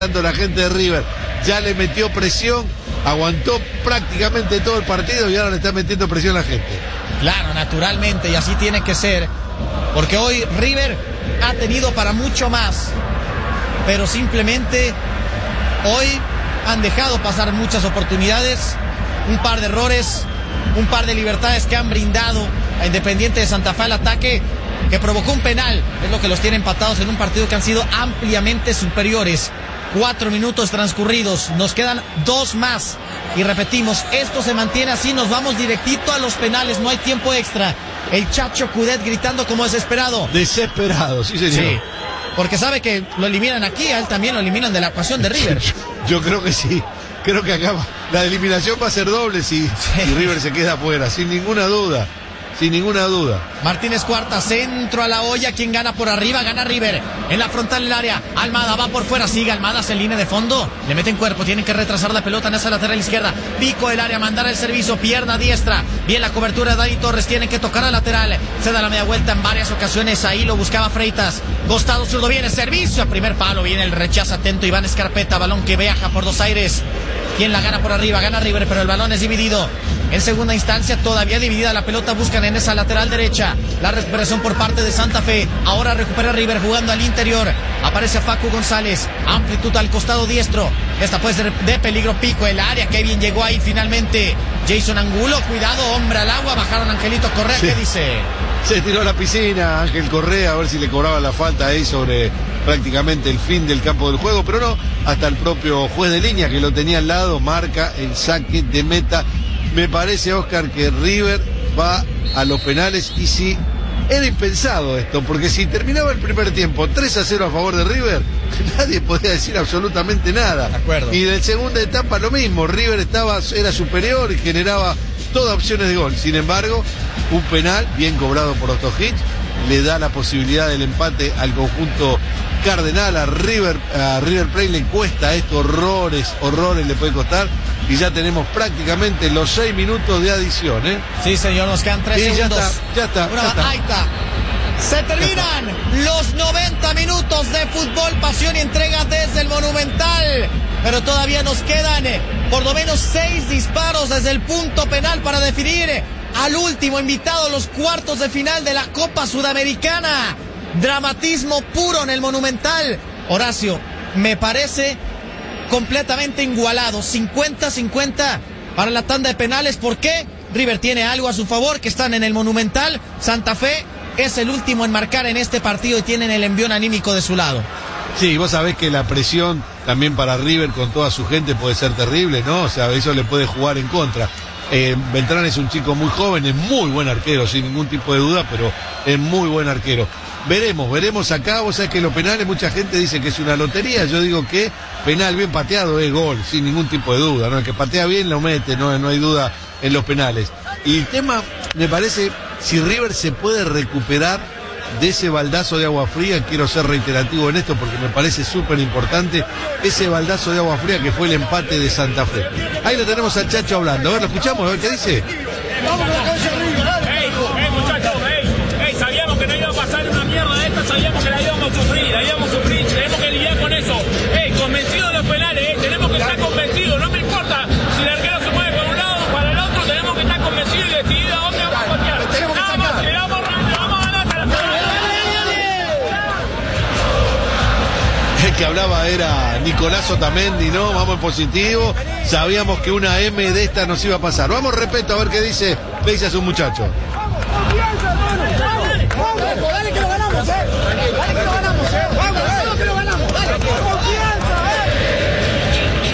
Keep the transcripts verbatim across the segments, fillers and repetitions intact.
La gente de River ya le metió presión, aguantó prácticamente todo el partido y ahora le está metiendo presión a la gente. Claro, naturalmente, y así tiene que ser, porque hoy River ha tenido para mucho más, pero simplemente hoy han dejado pasar muchas oportunidades, un par de errores, un par de libertades que han brindado a Independiente de Santa Fe al ataque, que provocó un penal, es lo que los tiene empatados en un partido que han sido ampliamente superiores. Cuatro minutos transcurridos, nos quedan dos más. Y repetimos, esto se mantiene así, nos vamos directito a los penales, no hay tiempo extra. El Chacho Coudet gritando como desesperado. Desesperado, sí señor. Sí, porque sabe que lo eliminan aquí, a él también lo eliminan de la ecuación de River. Yo creo que sí, creo que acá la eliminación va a ser doble si, sí. si River se queda afuera, sin ninguna duda. Sin ninguna duda. Martínez Cuarta, centro a la olla. Quien gana por arriba, gana River. En la frontal del área. Almada va por fuera. Sigue Almada en línea de fondo. Le meten cuerpo. Tienen que retrasar la pelota en esa lateral izquierda. Pico el área. Mandar el servicio. Pierna diestra. Bien la cobertura de Dani Torres. Tienen que tocar a lateral. Se da la media vuelta en varias ocasiones. Ahí lo buscaba Freitas. Costado zurdo. Viene servicio. A primer palo. Viene el rechazo atento. Iván Escarpeta. Balón que viaja por dos aires. ¿Quién la gana por arriba? Gana River, pero el balón es dividido. En segunda instancia, todavía dividida la pelota, buscan en esa lateral derecha. La recuperación por parte de Santa Fe. Ahora recupera River jugando al interior. Aparece Facu González. Amplitud al costado diestro. Esta puede ser de peligro. Pico el área. Qué bien llegó ahí finalmente Jason Angulo. Cuidado, hombre al agua. Bajaron Angelito Correa. Sí. ¿Qué dice? Se tiró a la piscina Ángel Correa a ver si le cobraba la falta ahí sobre prácticamente el fin del campo del juego, pero no, hasta el propio juez de línea que lo tenía al lado marca el saque de meta. Me parece, Oscar, que River va a los penales y si era impensado esto, porque si terminaba el primer tiempo tres a cero a favor de River, nadie podía decir absolutamente nada. De acuerdo. Y de la segunda etapa lo mismo, River estaba, era superior y generaba todas opciones de gol. Sin embargo, un penal bien cobrado por Ostojic le da la posibilidad del empate al conjunto cardenal. A River, a River Plate le cuesta esto, horrores, horrores le puede costar. Y ya tenemos prácticamente los seis minutos de adición, ¿eh? Sí, señor, nos quedan tres sí, segundos. Ya está, ya está. Una, ya está. Ahí está. Se terminan los noventa minutos de fútbol, pasión y entrega desde el Monumental. Pero todavía nos quedan eh, por lo menos seis disparos desde el punto penal para definir eh, al último invitado a los cuartos de final de la Copa Sudamericana. Dramatismo puro en el Monumental. Horacio, me parece completamente igualado, cincuenta cincuenta para la tanda de penales. ¿Por qué? River tiene algo a su favor, que están en el Monumental. Santa Fe es el último en marcar en este partido y tienen el envión anímico de su lado. Sí, vos sabés que la presión también para River con toda su gente puede ser terrible, ¿no? O sea, eso le puede jugar en contra. Eh, Beltrán es un chico muy joven, es muy buen arquero, sin ningún tipo de duda, pero es muy buen arquero. Veremos, veremos acá. Vos sabés que los penales mucha gente dice que es una lotería. Yo digo que penal bien pateado es gol, sin ningún tipo de duda, ¿no? El que patea bien lo mete, no, no hay duda en los penales. Y el tema, me parece, si River se puede recuperar de ese baldazo de agua fría, quiero ser reiterativo en esto porque me parece súper importante, ese baldazo de agua fría que fue el empate de Santa Fe. Ahí lo tenemos al Chacho hablando, a ver, lo escuchamos, a ver qué dice. Vamos con la cancha de River, dale. Ey, ey, muchachos, ey, ey, sabíamos que no iba a pasar una mierda de esta, sabíamos que la íbamos a sufrir, la íbamos a sufrir, tenemos que lidiar con eso. Ey, convencidos de los penales, ey, tenemos que estar convencidos, no me importa si el arquero se mueve para un lado o para el otro, tenemos que estar convencidos y decididos a dónde vamos a patear. Tenemos que Nada sacar. más, le damos rápido, vamos a ganar hasta la final. El que hablaba era Nicolás Otamendi, ¿no? Vamos en positivo. Sabíamos que una M de esta nos iba a pasar. Vamos, respeto, a ver qué dice, qué dice a su muchacho. Vamos, dale que lo ganamos, eh. Dale que lo ganamos, eh. Vamos, dale que lo ganamos. Dale, confianza, eh.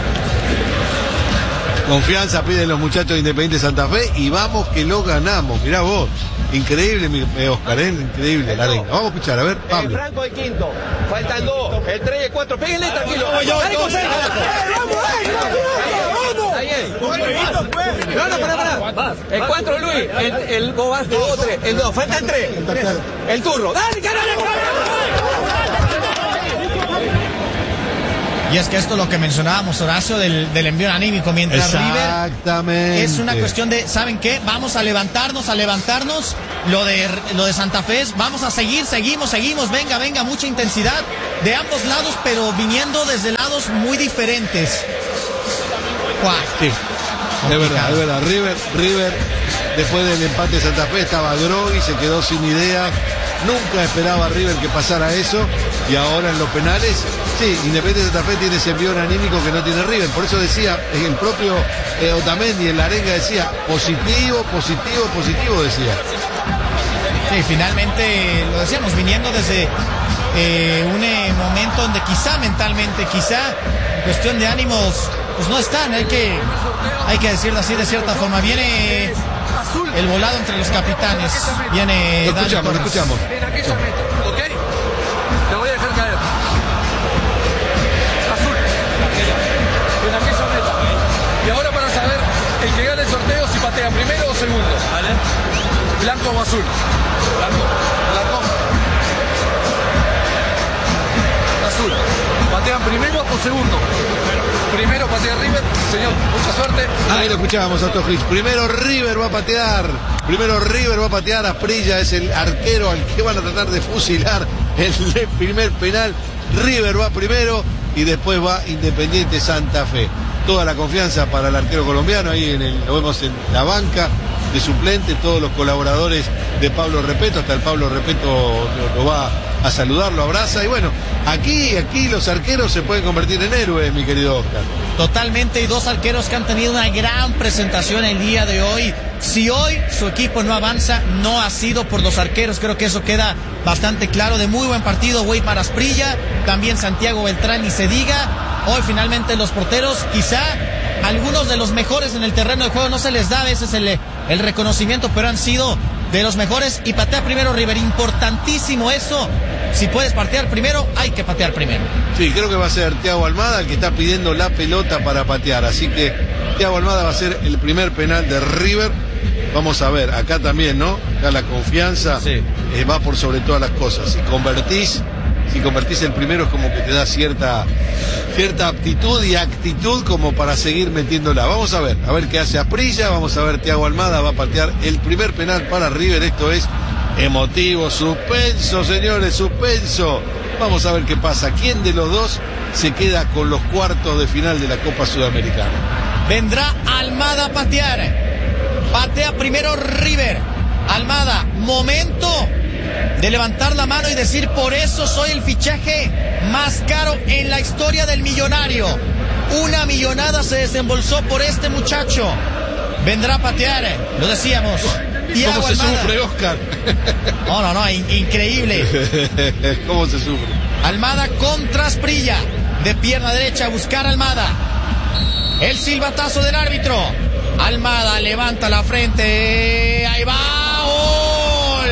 Confianza piden los muchachos de Independiente Santa Fe y vamos que lo ganamos. Mirá vos. Increíble, mi eh, Oscar, ¿eh? Increíble la arenga. Vamos a escuchar, a ver, Pablo. El Franco el quinto, faltan dos, el tres y el cuatro, péguenle tranquilo. Dale, confianza. Vamos, vamos. Está bien. No, no, pará, pará. El cuatro, Luis, el, el vos vas de dos, tres, el dos, falta el tres. El turro. Dale, carajo. Y es que esto es lo que mencionábamos, Horacio, del, del envío anímico. Mientras Exactamente. River es una cuestión de, ¿saben qué? Vamos a levantarnos, a levantarnos. Lo de, lo de Santa Fe es, vamos a seguir, seguimos, seguimos. Venga, venga, mucha intensidad de ambos lados, pero viniendo desde lados muy diferentes. ¡Guau! Sí, es verdad, es verdad. River, River, después del empate de Santa Fe, estaba groggy, se quedó sin ideas. Nunca esperaba River que pasara eso. Y ahora en los penales, sí, Independiente de Santa Fe tiene ese envión anímico que no tiene River. Por eso decía, el propio eh, Otamendi en la arenga decía, positivo, positivo, positivo, decía. Sí, finalmente lo decíamos, viniendo desde eh, un eh, momento donde quizá mentalmente, quizá en cuestión de ánimos, pues no están, hay que, hay que decirlo así de cierta forma. Viene el volado entre los capitanes, viene Lo escuchamos, lo escuchamos. En aquella meta, ¿ok? Te voy a dejar caer. Azul. En aquella meta. Y ahora para saber el que gane el sorteo si patea primero o segundo. ¿Vale? Blanco o azul. Blanco. Blanco. Azul. ¿Patean primero o segundo? Primero patea River, señor, mucha suerte. Ahí lo escuchábamos a Tojich. Primero River va a patear. Primero River va a patear. Asprilla es el arquero al que van a tratar de fusilar el primer penal. River va primero y después va Independiente Santa Fe. Toda la confianza para el arquero colombiano. Ahí en el, lo vemos en la banca de suplente, todos los colaboradores de Pablo Repeto, hasta el Pablo Repeto lo, lo va a saludar, lo abraza, y bueno, aquí, aquí los arqueros se pueden convertir en héroes, mi querido Oscar. Totalmente, y dos arqueros que han tenido una gran presentación el día de hoy. Si hoy su equipo no avanza, no ha sido por los arqueros, creo que eso queda bastante claro. De muy buen partido, Weimar Asprilla, también Santiago Beltrán, y se diga, hoy finalmente los porteros, quizá algunos de los mejores en el terreno de juego, no se les da a veces el, el reconocimiento, pero han sido de los mejores. Y patea primero River, importantísimo eso. Si puedes patear primero, hay que patear primero. Sí, creo que va a ser Thiago Almada el que está pidiendo la pelota para patear, así que Thiago Almada va a ser el primer penal de River. Vamos a ver, acá también, ¿no? Acá la confianza sí. eh, va por sobre todas las cosas. Si convertís, si convertís el primero es como que te da cierta, cierta aptitud y actitud como para seguir metiéndola. Vamos a ver, a ver qué hace Asprilla, vamos a ver, Thiago Almada va a patear el primer penal para River. Esto es emotivo, suspenso, señores, suspenso. Vamos a ver qué pasa. ¿Quién de los dos se queda con los cuartos de final de la Copa Sudamericana? Vendrá Almada a patear. Patea primero River. Almada, momento de levantar la mano y decir, por eso soy el fichaje más caro en la historia del Millonario. Una millonada se desembolsó por este muchacho. Vendrá a patear, lo decíamos. ¿Cómo se Almada. sufre, Oscar? No, no, no, in- increíble. ¿Cómo se sufre? Almada contra Asprilla. De pierna derecha a buscar a Almada. El silbatazo del árbitro. Almada levanta la frente. Ahí va. ¡Gol!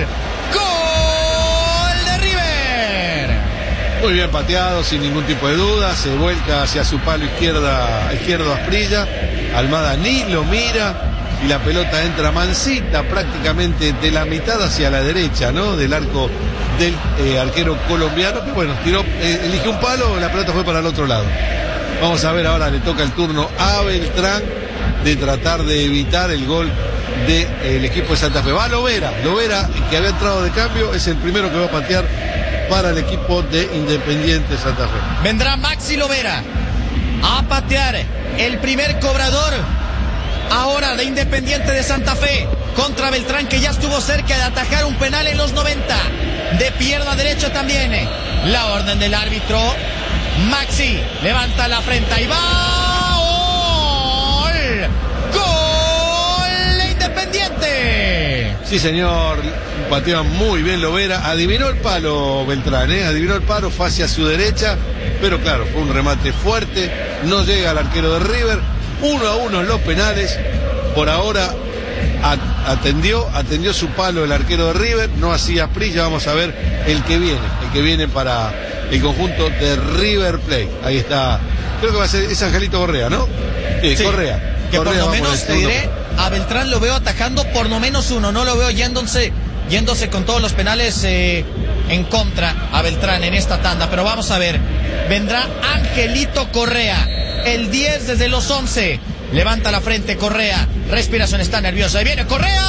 ¡Gol de River! Muy bien pateado, sin ningún tipo de duda. Se vuelca hacia su palo izquierda, izquierdo Asprilla. Almada ni lo mira. Y la pelota entra mansita, prácticamente de la mitad hacia la derecha, ¿no? Del arco del eh, arquero colombiano, que bueno, tiró, eh, eligió un palo, la pelota fue para el otro lado. Vamos a ver, ahora le toca el turno a Beltrán de tratar de evitar el gol del de, equipo de Santa Fe. Va Lovera, Lovera, que había entrado de cambio, es el primero que va a patear para el equipo de Independiente Santa Fe. Vendrá Maxi Lovera a patear, el primer cobrador ahora de Independiente de Santa Fe contra Beltrán, que ya estuvo cerca de atajar un penal en los noventa. De pierna derecha también la orden del árbitro. Maxi levanta la frente y va. ¡Gol! ¡Gol de Independiente! Sí, señor, pateó muy bien Lovera, adivinó el palo Beltrán, ¿eh? adivinó el palo, fue hacia su derecha, pero claro, fue un remate fuerte, no llega al arquero de River. Uno a uno en los penales. Por ahora atendió, atendió su palo el arquero de River, no hacía Asprilla. Vamos a ver el que viene, el que viene para el conjunto de River Plate. Ahí está, creo que va a ser, es Angelito Correa, ¿no? Sí, Sí, Correa. que Correa por lo menos el te diré, a Beltrán lo veo atajando por lo menos uno, no lo veo yéndose, yéndose con todos los penales eh, en contra a Beltrán en esta tanda, pero vamos a ver. vendrá Angelito Correa. El diez desde los once. Levanta la frente Correa. Respiración, está nerviosa. Ahí viene Correa.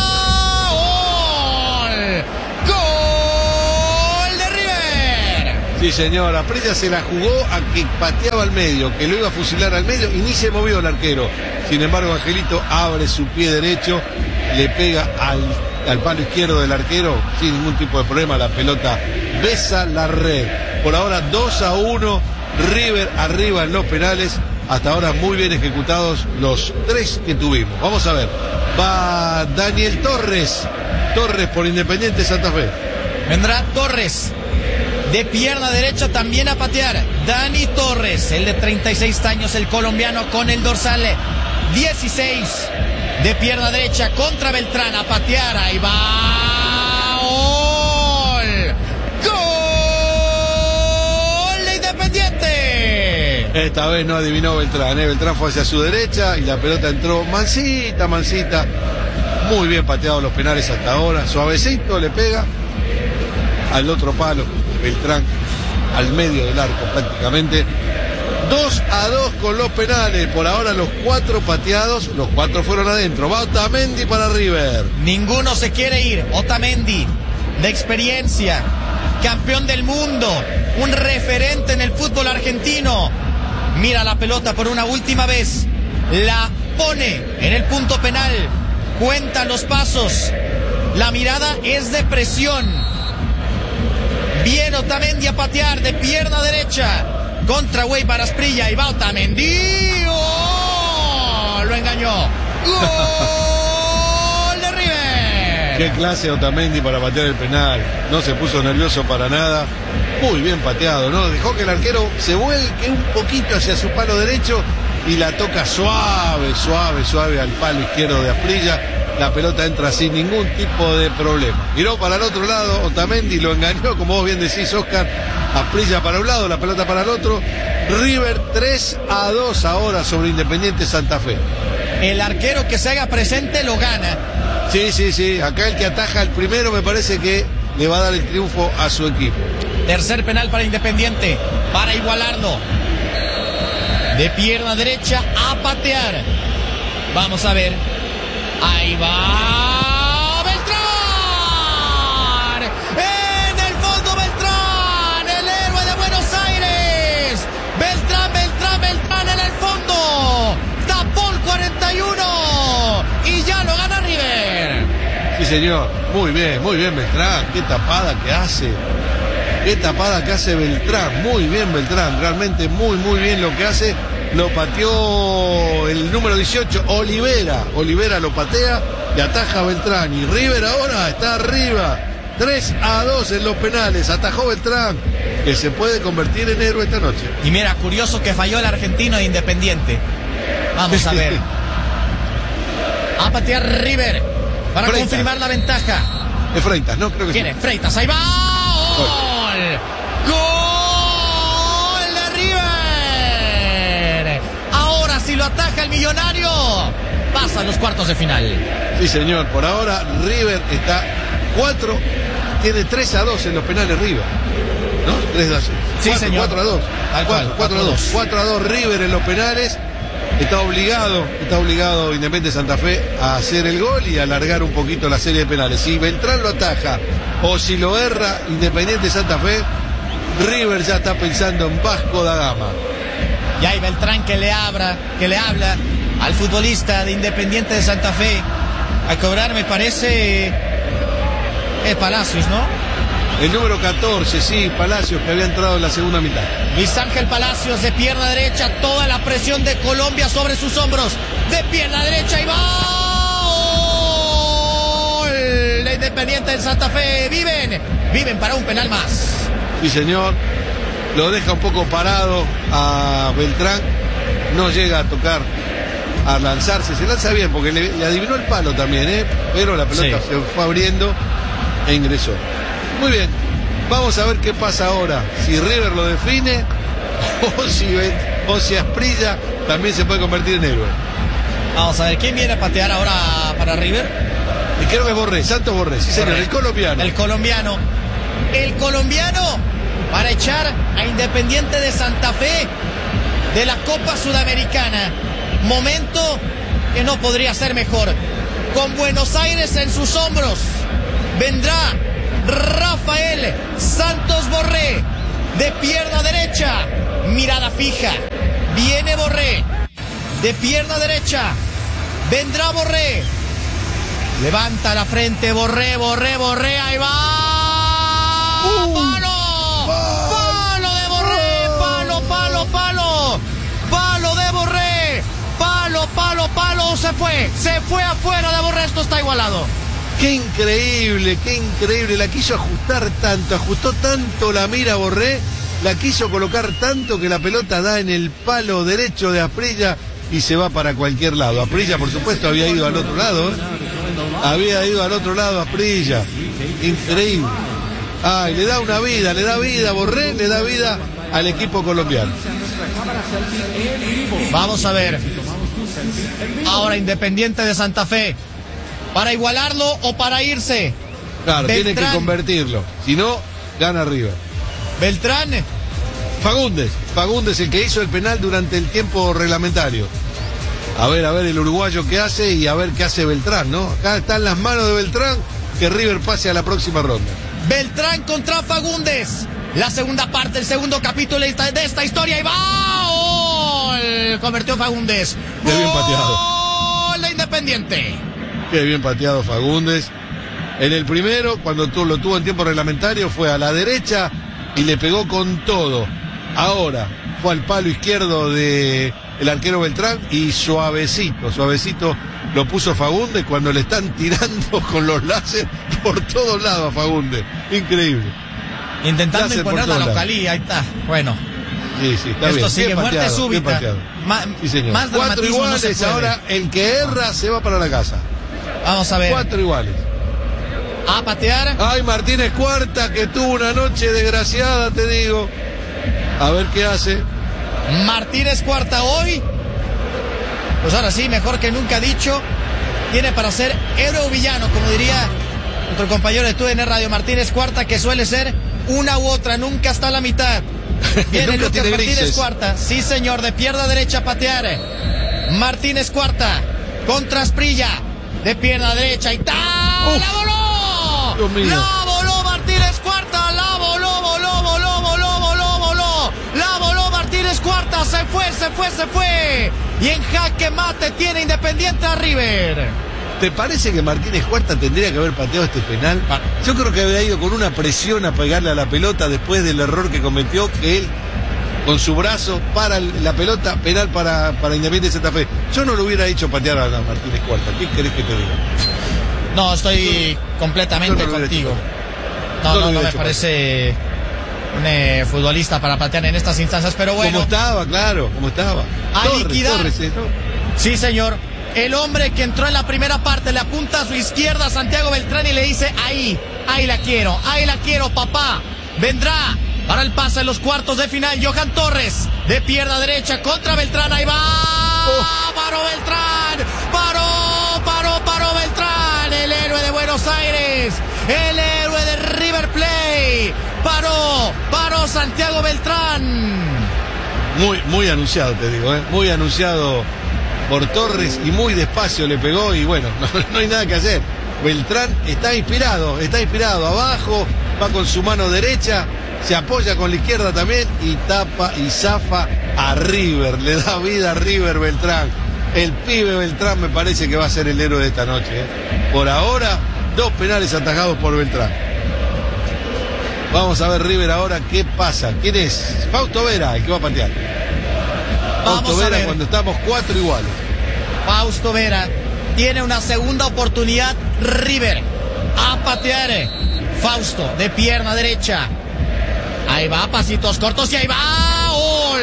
¡Gol! ¡Gol de River! Sí, señor. Asprilla se la jugó a que pateaba al medio, que lo iba a fusilar al medio y ni se movió el arquero. Sin embargo, Angelito abre su pie derecho, le pega al, al palo izquierdo del arquero sin ningún tipo de problema. La pelota besa la red. Por ahora dos a uno. River arriba en los penales. Hasta ahora muy bien ejecutados los tres que tuvimos. Vamos a ver. Va Daniel Torres. Torres por Independiente Santa Fe. Vendrá Torres. De pierna derecha también a patear. Dani Torres, el de treinta y seis años, el colombiano con el dorsal dieciséis. De pierna derecha contra Beltrán a patear. Ahí va. ¡Gol! ¡Gol de Independiente! Esta vez no adivinó Beltrán. ¿eh? Beltrán fue hacia su derecha y la pelota entró mansita, mansita. Muy bien pateado los penales hasta ahora. Suavecito le pega al otro palo. Beltrán al medio del arco prácticamente. dos a dos con los penales. Por ahora los cuatro pateados, los cuatro fueron adentro. Va Otamendi para River. Ninguno se quiere ir. Otamendi, de experiencia, campeón del mundo, un referente en el fútbol argentino. Mira la pelota por una última vez. La pone en el punto penal. Cuenta los pasos. La mirada es de presión. Bien Otamendi a patear de pierna derecha contra Güey para Asprilla. Y va Otamendi. ¡Oh! Lo engañó. ¡Gol de River! Qué clase de Otamendi para patear el penal. No se puso nervioso para nada. Muy bien pateado, ¿no? Dejó que el arquero se vuelque un poquito hacia su palo derecho y la toca suave, suave, suave al palo izquierdo de Asprilla. La pelota entra sin ningún tipo de problema. Miró para el otro lado, Otamendi lo engañó, como vos bien decís, Oscar. Asprilla para un lado, la pelota para el otro. River tres a dos ahora sobre Independiente Santa Fe. El arquero que se haga presente lo gana. Sí, sí, sí. Acá el que ataja el primero me parece que le va a dar el triunfo a su equipo. Tercer penal para Independiente, para igualarlo. De pierna derecha a patear. Vamos a ver. Ahí va Beltrán. En el fondo Beltrán, el héroe de Buenos Aires. Beltrán, Beltrán, Beltrán en el fondo. Tapó el cuarenta y uno y ya lo gana River. Sí, señor. Muy bien, muy bien Beltrán. Qué tapada que hace. Qué tapada que hace Beltrán. Muy bien Beltrán. Realmente muy, muy bien lo que hace. Lo pateó el número dieciocho, Olivera. Olivera lo patea y ataja Beltrán. Y River ahora está arriba. tres a dos en los penales. Atajó Beltrán, que se puede convertir en héroe esta noche. Y mira, curioso que falló el argentino de Independiente. Vamos a ver. A patear River para Freitas. confirmar la ventaja. Es Freitas, ¿no? Creo que ¿Quién sí. es? Freitas, ahí va. ¡Gol! ¡Gol de River! Ahora si lo ataja el millonario, pasa a los cuartos de final. Sí, señor. Por ahora River está cuatro, tiene tres a dos en los penales River. ¿No? tres a dos. Sí, señor. cuatro a dos. Tal cual, cuatro a dos. cuatro a dos River en los penales. Está obligado, está obligado Independiente Santa Fe a hacer el gol y a alargar un poquito la serie de penales. Si Beltrán lo ataja o si lo erra Independiente Santa Fe, River ya está pensando en Vasco da Gama. Y hay Beltrán que le habla, que le habla al futbolista de Independiente de Santa Fe. A cobrar me parece es Palacios, ¿no? El número catorce, sí, Palacios, que había entrado en la segunda mitad. Luis Ángel Palacios de pierna derecha, toda la presión de Colombia sobre sus hombros. De pierna derecha y va. ¡Gol! De Independiente de Santa Fe. Viven, viven para un penal más. Sí, señor. Lo deja un poco parado a Beltrán. No llega a tocar, a lanzarse. Se lanza bien porque le, le adivinó el palo también, ¿eh? Pero la pelota sí se fue abriendo e ingresó. Muy bien. Vamos a ver qué pasa ahora. Si River lo define o si, o si Asprilla también se puede convertir en héroe. Vamos a ver quién viene a patear ahora para River. Y creo que Borré, Santos Borré, sí señor, Borré. el colombiano. El colombiano. El colombiano para echar a Independiente de Santa Fe de la Copa Sudamericana. Momento que no podría ser mejor. Con Buenos Aires en sus hombros, vendrá Rafael Santos Borré, de pierna derecha, mirada fija. Viene Borré, de pierna derecha, vendrá Borré. Levanta la frente, Borré, Borré, Borré, ahí va. Uh, ¡Palo! ¡Palo de Borré! ¡Palo, palo, palo! ¡Palo de Borré! ¡Palo, palo, palo! Se fue, se fue afuera de Borré, esto está igualado. Qué increíble, qué increíble. La quiso ajustar tanto, ajustó tanto la mira Borré, la quiso colocar tanto que la pelota da en el palo derecho de Asprilla y se va para cualquier lado. Asprilla, por supuesto, había ido al otro lado, ¿eh? Había ido al otro lado Asprilla. Increíble. Ay, le da una vida, le da vida Borré, le da vida al equipo colombiano. Vamos a ver. Ahora Independiente de Santa Fe, para igualarlo o para irse. Claro, Beltrán. tiene que convertirlo. Si no, gana River. Beltrán. Fagundes, Fagundes, el que hizo el penal durante el tiempo reglamentario. A ver, a ver el uruguayo qué hace y a ver qué hace Beltrán, ¿no? Acá está en las manos de Beltrán, que River pase a la próxima ronda. Beltrán contra Fagundes. La segunda parte, el segundo capítulo de esta, de esta historia. Y va. ¡Gol! Convirtió Fagundes. Qué bien pateado. ¡Gol de Independiente! Qué bien pateado Fagundes. En el primero, cuando tú, lo tuvo en tiempo reglamentario, fue a la derecha y le pegó con todo. Ahora fue al palo izquierdo de el arquero Beltrán y suavecito, suavecito lo puso Fagundes cuando le están tirando con los láser por todos lados a Fagundes. Increíble. Intentando Láser por imponer la todos localía, ahí está. Bueno, Sí, sí, está esto bien. sigue Bien muerte pateado, bien súbita. pateado. Ma- Sí, señor. Más Cuatro dramatismo no iguales, se puede. ahora el que erra se va para la casa. Vamos a ver. Cuatro iguales. A patear. Ay, Martínez Cuarta, que tuvo una noche desgraciada, te digo. A ver qué hace. Martínez Cuarta hoy. Pues ahora sí, mejor que nunca ha dicho. Tiene para ser héroe o villano, como diría nuestro compañero de T U D N Radio, Martínez Cuarta, que suele ser una u otra, nunca está a la mitad. Viene Nunca Lucas tiene Martínez grises. Cuarta. Sí, señor, de pierna derecha a patear. Martínez Cuarta contra Asprilla. De pierna derecha y ¡ta! Uf. ¡La voló! Dios mío. ¡La voló Martínez Cuarta! ¡La voló, voló, voló, voló, voló, voló! ¡La voló Martínez Cuarta! ¡Se fue, se fue, se fue! Y en jaque mate tiene Independiente a River. ¿Te parece que Martínez Cuarta tendría que haber pateado este penal? Yo creo que había ido con una presión a pegarle a la pelota después del error que cometió, que él con su brazo para la pelota, penal para, para Independiente de Santa Fe. Yo no lo hubiera hecho patear a la Martínez Cuarta. ¿Qué querés que te diga? No, estoy completamente yo no lo hubiera contigo. hecho. No, Yo lo no, no hubiera me hecho parece un eh, futbolista para patear en estas instancias, pero bueno. Como estaba, claro, como estaba. A Torres, liquidar. Torres, ¿eh? Sí, señor. El hombre que entró en la primera parte le apunta a su izquierda a Santiago Beltrán y le dice, ahí, ahí la quiero, ahí la quiero, papá. Vendrá para el pase en los cuartos de final Johan Torres, de pierna derecha contra Beltrán, ahí va. Oh. Paró Beltrán, paró, paró, paró Beltrán, el héroe de Buenos Aires, el héroe de River Plate. Paró, paró Santiago Beltrán. Muy, muy anunciado, te digo, ¿eh? Muy anunciado por Torres y muy despacio le pegó y bueno, no, no hay nada que hacer. Beltrán está inspirado, está inspirado abajo, va con su mano derecha, se apoya con la izquierda también y tapa y zafa a River, le da vida a River Beltrán. El pibe Beltrán me parece que va a ser el héroe de esta noche, ¿eh? Por ahora, dos penales atajados por Beltrán. Vamos a ver River ahora qué pasa. ¿Quién es? Fausto Vera, el que va a patear. Vamos Fausto a Vera ver. cuando estamos cuatro iguales. Fausto Vera tiene una segunda oportunidad. River a patear. Fausto de pierna derecha. Ahí va, pasitos cortos y ahí va. ¡Gol!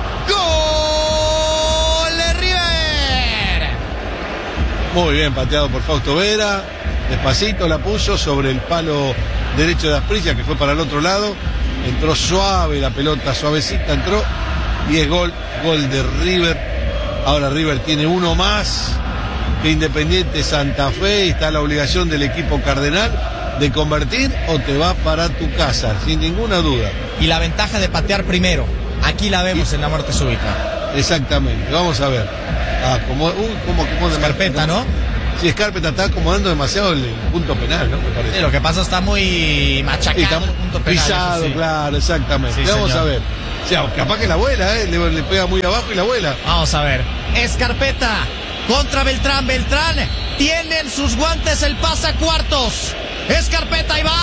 ¡Gol de River! Muy bien pateado por Fausto Vera. Despacito la puso sobre el palo derecho de Asprilla, que fue para el otro lado. Entró suave la pelota, suavecita entró. Y es gol, gol de River. Ahora River tiene uno más que Independiente Santa Fe. Está la obligación del equipo cardenal de convertir o te vas para tu casa, sin ninguna duda. Y la ventaja de patear primero. Aquí la vemos y... en la muerte súbita. Exactamente, vamos a ver. Ah, como, uh, como, como de Scarpetta, ¿no? Sí, Scarpetta está acomodando demasiado el, el punto penal, ¿no? Me parece. Sí, lo que pasa está muy machacado está el punto penal. Pisado, sí. Claro, exactamente. Sí, vamos señor. a ver. O sea, capaz que la abuela, ¿eh? Le, le pega muy abajo y la abuela. Vamos a ver. Scarpetta contra Beltrán. Beltrán tiene en sus guantes el pase a cuartos. Scarpetta y va.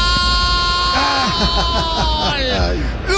¡Gol!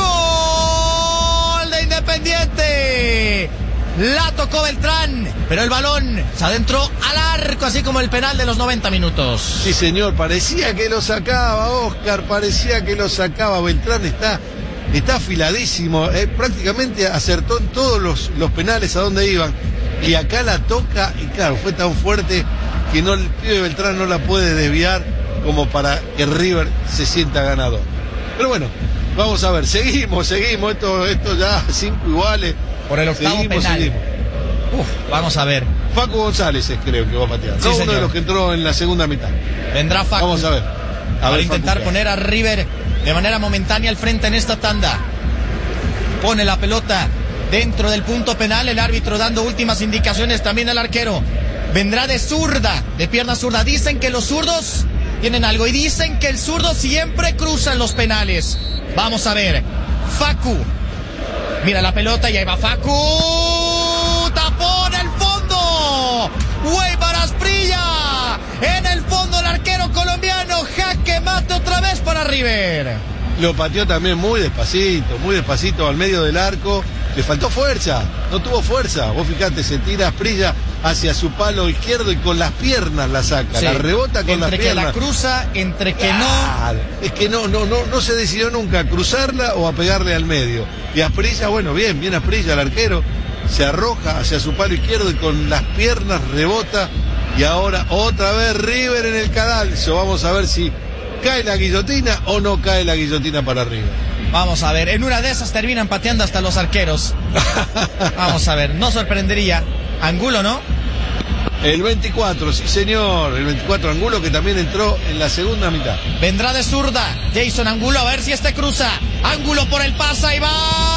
¡Gol de Independiente! La tocó Beltrán, pero el balón se adentró al arco, así como el penal de los noventa minutos. Sí, señor, parecía que lo sacaba Oscar, parecía que lo sacaba. Beltrán está, está afiladísimo, eh, prácticamente acertó en todos los, los penales a donde iban. Y acá la toca, y claro, fue tan fuerte que no, el pibe Beltrán no la puede desviar como para que River se sienta ganador. Pero bueno, vamos a ver, seguimos, seguimos, esto, esto ya cinco iguales. Por el octavo seguimos, penal. Seguimos. Uf, vamos a ver. Facu González es, creo que va a patear. Sí, no, señor. uno de los que entró en la segunda mitad. Vendrá Facu. Vamos a ver. A para ver, intentar Facu, poner a River de manera momentánea al frente en esta tanda. Pone la pelota dentro del punto penal. El árbitro dando últimas indicaciones también al arquero. Vendrá de zurda, de pierna zurda. Dicen que los zurdos tienen algo y dicen que el zurdo siempre cruza en los penales. Vamos a ver. Facu. Mira la pelota y ahí va Facu. Tapón el fondo. Weibar Asprilla. En el fondo el arquero colombiano. Jaque mate otra vez para River. Lo pateó también muy despacito, muy despacito al medio del arco. Le faltó fuerza, no tuvo fuerza. Vos fijate, se tira Asprilla hacia su palo izquierdo y con las piernas la saca. Sí. La rebota con entre las que piernas. La cruza, entre que claro. no. Es que no, no, no, no se decidió nunca a cruzarla o a pegarle al medio. Y Asprilla, bueno, bien, bien Asprilla, el arquero, se arroja hacia su palo izquierdo y con las piernas rebota. Y ahora otra vez River en el cadalso. Vamos a ver si cae la guillotina o no cae la guillotina para River. Vamos a ver, en una de esas terminan pateando hasta los arqueros. Vamos a ver, no sorprendería. Angulo, ¿no? El veinticuatro, sí señor, el veinticuatro Angulo, que también entró en la segunda mitad. Vendrá de zurda Jason Angulo, a ver si este cruza. Angulo por el pase y va.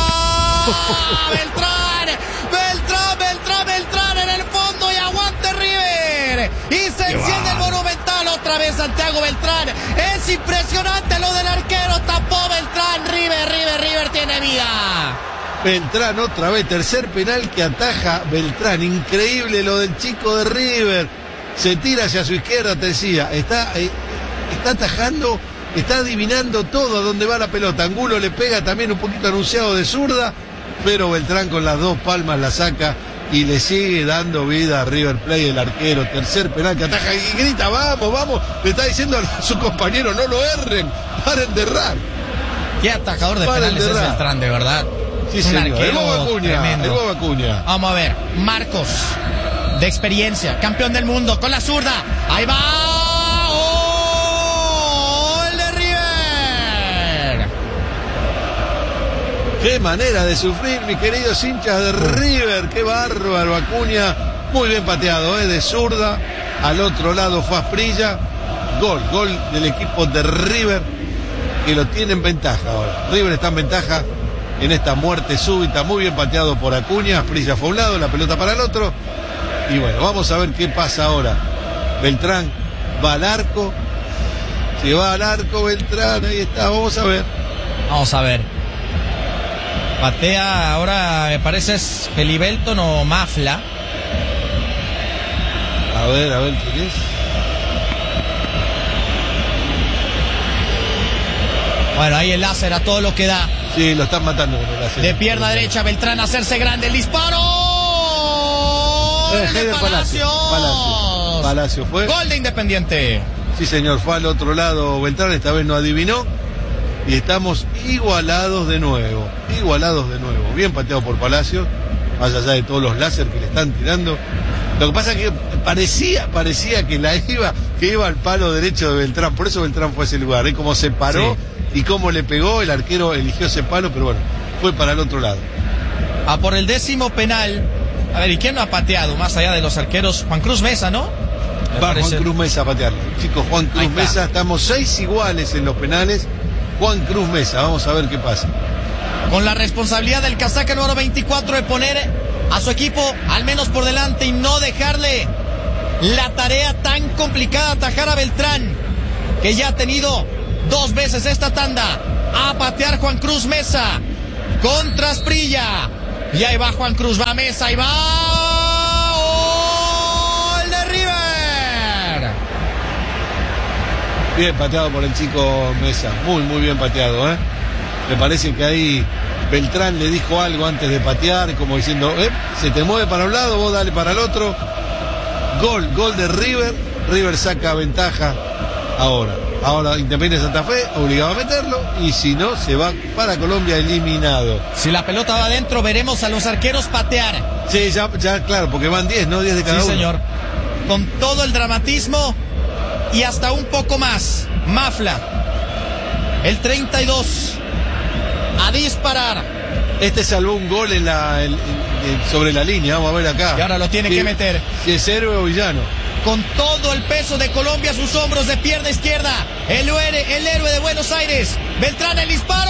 Beltrán, Beltrán, Beltrán, Beltrán en el fondo y aguante River. Y se enciende el Monumental otra vez Santiago Beltrán. Es impresionante lo del arquero, tapó Beltrán. River, River, River tiene vida. Beltrán otra vez, tercer penal que ataja Beltrán. Increíble lo del chico de River. Se tira hacia su izquierda, te decía. Está, eh, está atajando, está adivinando todo a dónde va la pelota. Angulo le pega también un poquito anunciado de zurda, pero Beltrán con las dos palmas la saca y le sigue dando vida a River Plate, el arquero. Tercer penal que ataja y grita, vamos, vamos. Le está diciendo a su compañero, no lo erren, paren de errar. Qué atajador de penales es Beltrán, de verdad. Sí, señor. El Boba Acuña, el Boba Acuña. Vamos a ver, Marcos, de experiencia, campeón del mundo, con la zurda. Ahí va. ¡Gol de River! Qué manera de sufrir, mis queridos hinchas de River. Qué bárbaro, Acuña. Muy bien pateado, ¿eh? De zurda. Al otro lado fue Asprilla. Gol, gol del equipo de River, que lo tiene en ventaja ahora. River está en ventaja en esta muerte súbita, muy bien pateado por Acuña. Asprilla fue a un lado, la pelota para el otro. Y bueno, vamos a ver qué pasa ahora. Beltrán va al arco. Se va al arco Beltrán, ahí está, vamos a ver. Vamos a ver. Patea ahora, me parece es Felibelton o Mafla. A ver, a ver quién es. Bueno, ahí el láser a todo lo que da. Sí, lo están matando con el láser. De pierna derecha, Beltrán a hacerse grande. El disparo. Eh, de Palacio. Palacio. Palacio fue. Gol de Independiente. Sí, señor, fue al otro lado Beltrán, esta vez no adivinó. Y estamos igualados de nuevo. Igualados de nuevo. Bien pateado por Palacio, más allá de todos los láser que le están tirando. Lo que pasa es que parecía, parecía que la iba, que iba al palo derecho de Beltrán. Por eso Beltrán fue a ese lugar. ¿eh? Como se paró. Sí. Y cómo le pegó, el arquero eligió ese palo, pero bueno, fue para el otro lado. A por el décimo penal. A ver, ¿y quién no ha pateado? Más allá de los arqueros, Juan Cruz Mesa, ¿no? Va parece... Juan Cruz Mesa a patearlo. Chicos, Juan Cruz Mesa, estamos seis iguales en los penales. Juan Cruz Mesa, vamos a ver qué pasa. Con la responsabilidad del casaca número veinticuatro de poner a su equipo al menos por delante y no dejarle la tarea tan complicada atajar a Beltrán, que ya ha tenido dos veces esta tanda. A patear Juan Cruz Mesa contra Asprilla. Y ahí va Juan Cruz, va Mesa, y va ¡gol de River! Bien pateado por el chico Mesa, muy muy bien pateado, ¿eh? Me parece que ahí Beltrán le dijo algo antes de patear, como diciendo, eh, se te mueve para un lado, vos dale para el otro. Gol, gol de River. River saca ventaja ahora. Ahora Independiente Santa Fe obligado a meterlo, y si no, se va para Colombia eliminado. Si la pelota va adentro, veremos a los arqueros patear. Sí, ya, ya claro, porque van diez, ¿no? diez de cada sí, uno. Sí, señor. Con todo el dramatismo y hasta un poco más. Mafla, el treinta y dos, a disparar. Este salvó un gol en la, en, en, sobre la línea, vamos a ver acá. Y ahora lo tiene si, que meter. Si es héroe o villano. Con todo el peso de Colombia a sus hombros, de pierna izquierda, el héroe, el héroe de Buenos Aires, Beltrán, el disparo.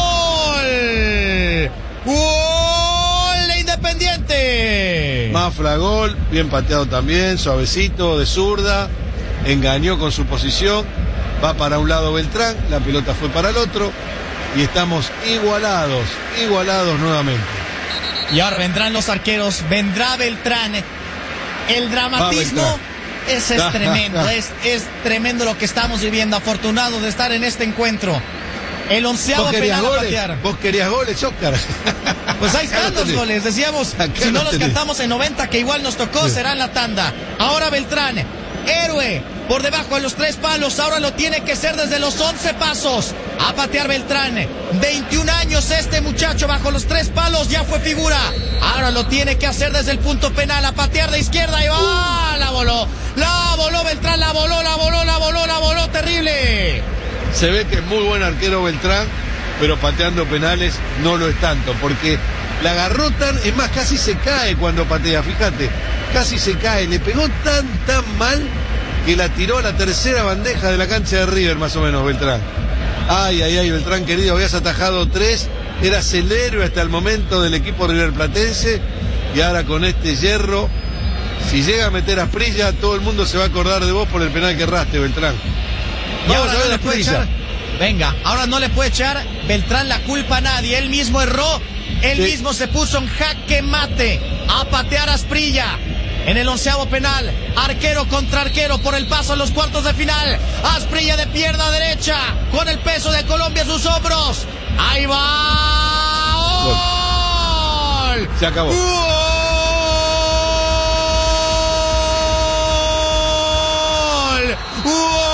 ¡Gol de Independiente! Mafla, gol, bien pateado también, suavecito, de zurda, engañó con su posición, va para un lado Beltrán, la pelota fue para el otro, y estamos igualados, igualados nuevamente. Y ahora vendrán los arqueros, vendrá Beltrán. El dramatismo... Ese es tremendo, es, es tremendo lo que estamos viviendo. Afortunados de estar en este encuentro. El onceavo penal a patear. Vos querías goles, Oscar. Pues ahí están los goles. Decíamos, acá si no los tenés. Cantamos en noventa, que igual nos tocó, sí. Será en la tanda. Ahora Beltrán, héroe, por debajo de los tres palos. Ahora lo tiene que ser desde los once pasos. A patear Beltrán. veintiún años este muchacho bajo los tres palos, ya fue figura. Ahora lo tiene que hacer desde el punto penal. A patear de izquierda y va. Uh. La voló. La voló Beltrán, la voló, la voló, la voló, la voló, terrible. Se ve que es muy buen arquero Beltrán, pero pateando penales no lo es tanto, porque la agarró tan, es más, casi se cae cuando patea, fíjate, casi se cae, le pegó tan, tan mal que la tiró a la tercera bandeja de la cancha de River, más o menos, Beltrán. Ay, ay, ay, Beltrán querido, habías atajado tres, eras el héroe hasta el momento del equipo riverplatense, y ahora con este hierro, si llega a meter a Asprilla, todo el mundo se va a acordar de vos por el penal que erraste, Beltrán. Y ahora no le puede echar, venga, ahora no le puede echar Beltrán la culpa a nadie, él mismo erró, él sí. mismo se puso en jaque mate a patear a Asprilla. En el onceavo penal, arquero contra arquero por el paso a los cuartos de final. Asprilla de pierna derecha, con el peso de Colombia a sus hombros. Ahí va. ¡Gol! Se acabó. ¡Gol! ¡Gol!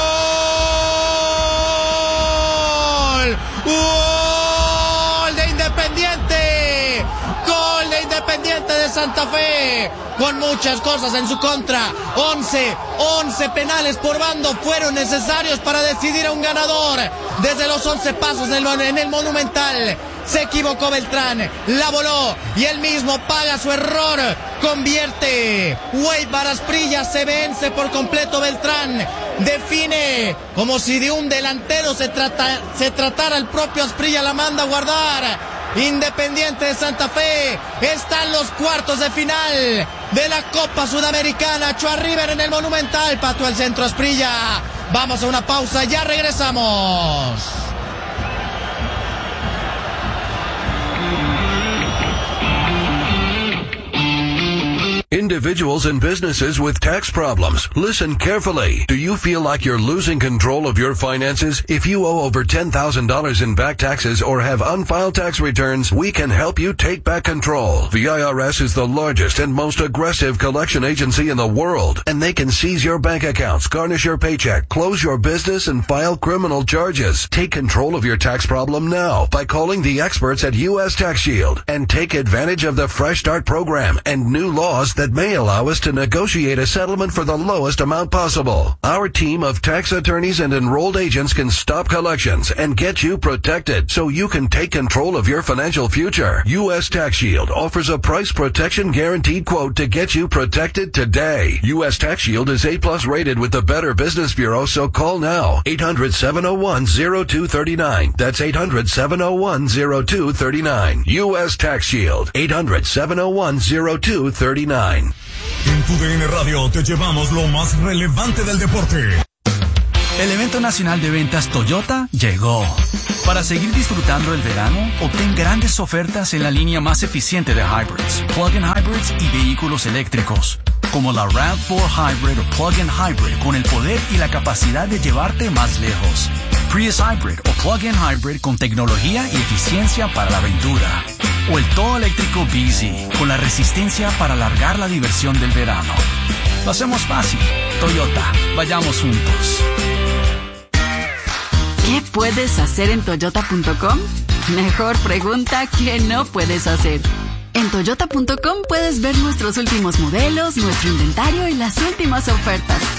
¡Gol de Independiente! ¡Gol de Independiente de Santa Fe! Con muchas cosas en su contra. once, once penales por bando fueron necesarios para decidir a un ganador. Desde los once pasos en el, en el Monumental. Se equivocó Beltrán, la voló y él mismo paga su error. Convierte. Weibar Asprilla, se vence por completo Beltrán. Define como si de un delantero se, trata, se tratara el propio Asprilla, la manda a guardar. Independiente de Santa Fe está en los cuartos de final de la Copa Sudamericana. Echó a River en el Monumental, pateó el centro Asprilla. Vamos a una pausa, ya regresamos. Individuals and businesses with tax problems, listen carefully. Do you feel like you're losing control of your finances? If you owe over ten thousand dollars in back taxes or have unfiled tax returns, we can help you take back control. The I R S is the largest and most aggressive collection agency in the world, and they can seize your bank accounts, garnish your paycheck, close your business, and file criminal charges. Take control of your tax problem now by calling the experts at U S Tax Shield and take advantage of the Fresh Start program and new laws that may allow us to negotiate a settlement for the lowest amount possible. Our team of tax attorneys and enrolled agents can stop collections and get you protected so you can take control of your financial future. U S Tax Shield offers a price protection guaranteed quote to get you protected today. U S Tax Shield is A plus rated with the Better Business Bureau, so call now. eight hundred, seven oh one, oh two three nine. That's eight hundred, seven oh one, oh two three nine. U S Tax Shield. eight hundred, seven oh one, oh two three nine. En tu D N Radio te llevamos lo más relevante del deporte. El evento nacional de ventas Toyota llegó. Para seguir disfrutando el verano, obtén grandes ofertas en la línea más eficiente de hybrids, plug-in hybrids y vehículos eléctricos, como la RAV cuatro Hybrid o plug-in hybrid con el poder y la capacidad de llevarte más lejos. Prius Hybrid o plug-in hybrid con tecnología y eficiencia para la aventura. O el todo eléctrico B Z con la resistencia para alargar la diversión del verano. Lo hacemos fácil. Toyota, vayamos juntos. ¿Qué puedes hacer en toyota punto com? Mejor pregunta, ¿qué no puedes hacer? En toyota punto com puedes ver nuestros últimos modelos, nuestro inventario y las últimas ofertas.